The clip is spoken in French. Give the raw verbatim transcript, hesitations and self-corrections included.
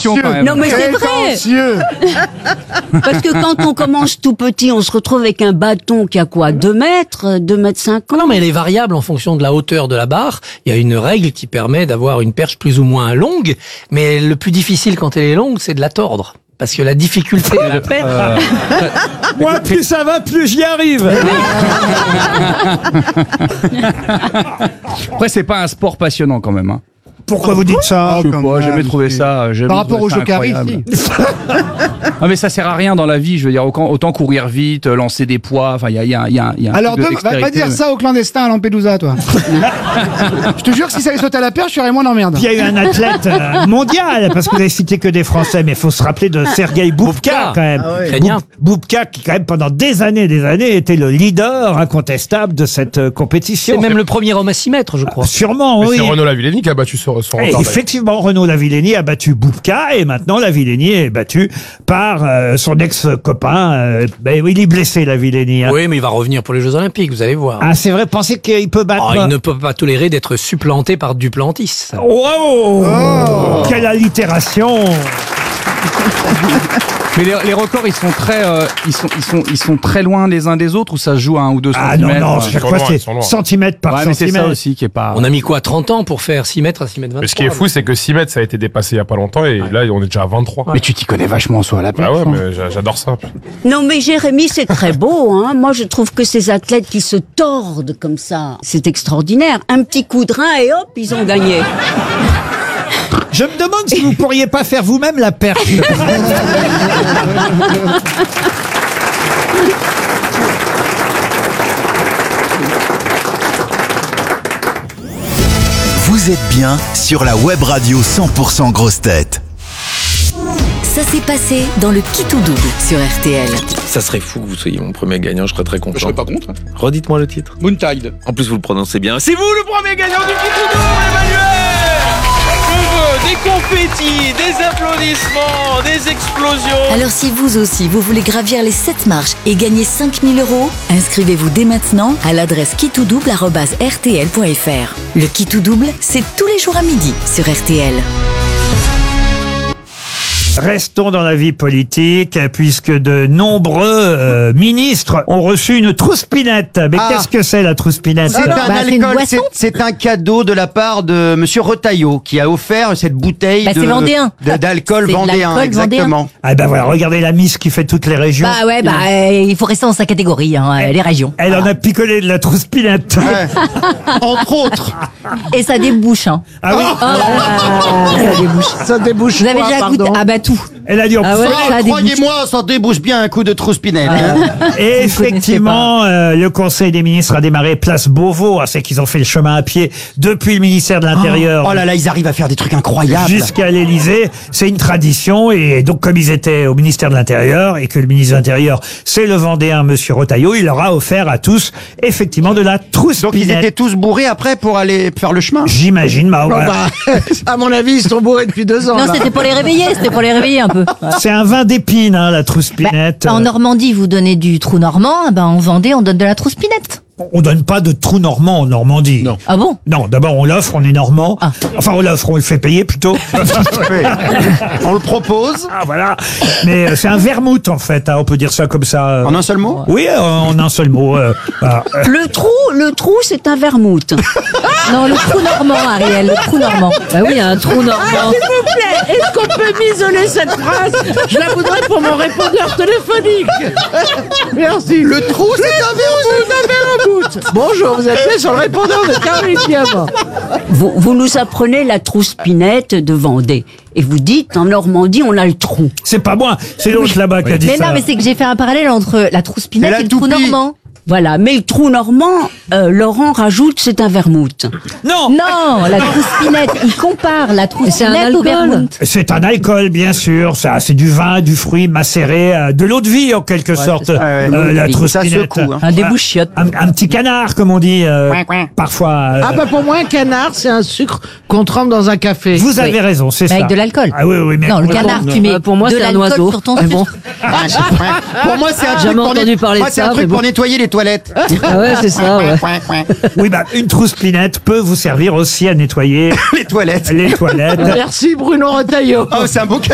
prétention quand même. Non mais c'est vrai. Parce que quand on commence tout petit, on se retrouve avec un bâton qui a quoi, deux mètres, deux mètres cinquante. Non mais elle est variable en fonction de la hauteur de la barre. Il y a une règle qui permet d'avoir une perche plus ou moins longue, mais le plus difficile quand elle est longue, c'est de la tordre. Parce que la difficulté de la perche... Euh... Moi, plus ça va, plus j'y arrive. Après, c'est pas un sport passionnant quand même. Hein. Pourquoi vous dites ça? Je sais pas, j'ai jamais trouvé ça. Jamais Par rapport au Jokari, si. Ah mais ça sert à rien dans la vie. Je veux dire, autant, autant courir vite, lancer des poids. Enfin, il y a, il y a, il y a, il y a un Alors, truc de deux, va pas dextérité, dire mais- ça aux clandestins à Lampedusa, toi. Je te jure que si ça allait sauter à la perche, il y aurait moins d'emmerde. Puis il y a eu un athlète euh, mondial, parce que vous avez cité que des Français, mais il faut se rappeler de Sergueï Boubka, quand même. Ukrainien. Boub- Boubka, qui quand même pendant des années et des années était le leader incontestable de cette euh, compétition. C'est même le premier homme à s'y mettre, je crois. Sûrement, Mais oui. c'est Renaud Lavillenie qui a battu son, son Et retard. effectivement, Renaud Lavillenie a battu Boubka et maintenant Lavillenie est battu par euh, son ex-copain. Euh, ben oui, il est blessé, Lavillenie. Hein. Oui, mais il va revenir pour les Jeux Olympiques, vous allez voir. Ah, c'est vrai, pensez qu'il peut battre. Oh, il ne peut pas tolérer d'être supplanté par Duplantis. Wow oh Quelle allitération. Mais les, les records, ils sont très, euh, ils sont, ils sont, ils sont très loin les uns des autres ou ça se joue à un ou deux Ah non, centimètres. non, euh. chaque sont fois loin, c'est ils sont loin. centimètre par Ouais, mais c'est ça centimètre. aussi qui est pas. On a mis quoi, trente ans pour faire six mètres à six mètres vingt-trois. Mais ce qui est fou, c'est que six mètres, ça a été dépassé il y a pas longtemps et là, on est déjà à vingt-trois. Mais tu t'y connais vachement soit à la Bah perche. ouais, hein. mais j'a- j'adore ça. Non mais Jérémy, c'est très beau. Hein. Moi, je trouve que ces athlètes qui se tordent comme ça, c'est extraordinaire. Un petit coup de rein et hop, ils ont gagné. Je me demande si vous pourriez pas faire vous-même la perche. Vous êtes bien sur la web radio cent pour cent Grosse Tête. Ça s'est passé dans le Qui tout double sur R T L. Ça serait fou que vous soyez mon premier gagnant, je serais très content. Je serais pas contre. Redites-moi le titre. Moontide. En plus, vous le prononcez bien. C'est vous le premier gagnant du Qui tout double, Emmanuel. Je veux des confettis, des applaudissements, des explosions. Alors si vous aussi, vous voulez gravir les sept marches et gagner cinq mille euros, inscrivez-vous dès maintenant à l'adresse qui tout double arobase r t l point f r. Le Qui tout double, c'est tous les jours à midi sur R T L. Restons dans la vie politique, puisque de nombreux euh, ministres ont reçu une trouspinette. Mais Ah. qu'est-ce que c'est la trouspinette? C'est un Bah, c'est une alcool, boisson. c'est c'est un cadeau de la part de Monsieur Retailleau qui a offert cette bouteille Bah, de c'est vendéen. de- d'alcool C'est de vendéen, l'alcool exactement. Ah ben voilà, regardez la Miss qui fait toutes les régions. Bah ouais, bah euh, il faut rester dans sa catégorie, hein, euh, les régions. Elle en a picolé de la trouspinette. Ouais. Entre autres. Et ça débouche, hein. Ah oui, Oh là là, ça débouche. Ça débouche. Vous avez déjà goûté? Ah bah tout. elle a dit en Ah ouais, Ah, ça débouche. croyez-moi, ça débouche bien un coup de trouspinette. hein. Et effectivement, euh, le Conseil des ministres a démarré place Beauvau. Ah, c'est qu'ils ont fait le chemin à pied depuis le ministère de l'Intérieur Oh là là, ils arrivent à faire des trucs incroyables. jusqu'à l'Élysée. C'est une tradition. Et donc, comme ils étaient au ministère de l'Intérieur et que le ministre de l'Intérieur, c'est le Vendéen, Monsieur Retailleau, il leur a offert à tous, effectivement, de la Donc ils trouspinette. étaient tous bourrés après pour aller faire le chemin. J'imagine, bah, ouais. à mon avis, ils sont bourrés depuis deux ans. Non, c'était pour les réveiller, c'était pour les réveiller un peu. C'est un vin d'épine, hein, la trouspinette. Bah, en Normandie, vous donnez du trou normand, ben en Vendée, on donne de la trouspinette. On donne pas de trou normand en Normandie. Non. Ah bon? Non, d'abord on l'offre, on est normand. Ah. Enfin, on l'offre, on le fait payer plutôt. On le propose. Ah voilà. Mais euh, c'est un vermouth en fait, hein, on peut dire ça comme ça. euh. En un seul mot. Oui, euh, en un seul mot. euh, voilà. Euh, Le trou, le trou, c'est un vermouth. Non, le trou normand, Ariel, le trou normand. Bah oui, un trou normand. S'il vous plaît, est-ce qu'on peut m'isoler cette phrase? Je la voudrais pour mon répondeur téléphonique. Merci. Le trou, c'est un vermouth. Un vermouth. Bonjour, vous êtes sur le répondeur de Karine Diamant. Vous, vous nous apprenez la trouspinette de Vendée. Et vous dites, en Normandie, on a le trou. c'est pas moi, c'est l'autre là-bas qui a dit Mais ça. non, mais c'est que j'ai fait un parallèle entre la trouspinette Et la et, le trou toupie. normand. Voilà. Mais le trou normand, euh, Laurent rajoute, c'est un vermouth. Non, Non, la trouspinette, il compare la C'est un trouspinette au alcool. vermouth. c'est un alcool, bien sûr. Ça, c'est du vin, du fruit macéré, euh, de l'eau de vie en quelque sorte. Ouais, euh, la ça trouspinette. secoue. Hein. Un débouchiote. Un, un petit canard, comme on dit euh, parfois. euh, Ah bah pour moi, un canard, c'est un sucre qu'on trempe dans un café. vous avez oui. raison, c'est Mais ça. avec de l'alcool. Ah oui, oui, mais Non, le pour- canard, non. tu mets Euh, pour moi, de c'est un l'alcool oiseau. sur ton Mais bon. sucre. Pour moi, c'est un truc Jamais pour, entendu net- parler moi, de c'est ça, un truc mais pour bon. nettoyer les toilettes. Ah ouais, c'est ça, ouais. Oui, bah, une trouspinette peut vous servir aussi à nettoyer Les toilettes. les toilettes. Merci Bruno Retailleau. Oh, c'est un beau cadeau.